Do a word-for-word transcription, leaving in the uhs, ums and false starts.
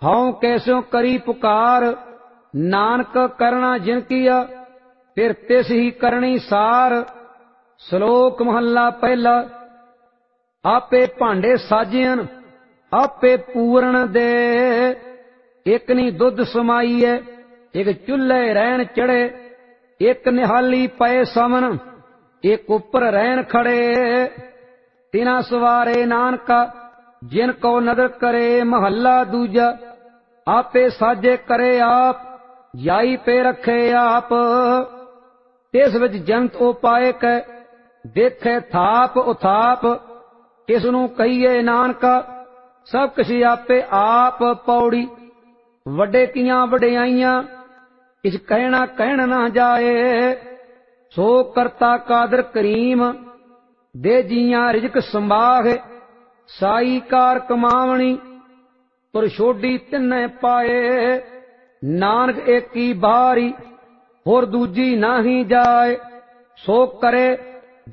हऊँ कैस्यों करी पुकार, नानक करना जिन किया, फिर तिस ही करनी सार। श्लोक महला पहला। आपे भांडे साजियन, आपे पूरण दे। एक नी दुध समाईए, एक चूल्हे रहन चढ़े। एक निहाली पए समन, एक उपर रहन खड़े। तिना सवारे नानका, जिन को नदर करे। महला दूजा। आपे साजे करे आप, जाई पे रखे आप। तिस विच जंत उपाय कै, देखे थाप उथाप। किसनू कहिए नानका, सब किसी आपे आप। पौड़ी। वड्डे कियां वड्याइयां, किछ कहना कहन ना जाए। सो करता कादर करीम, दे जियां रिजक संभाग। साई कार कमावणी, तुर छोड़ी तिन्ने पाए। नानक एकी बारी, होर दूजी नाही जाए। सो करे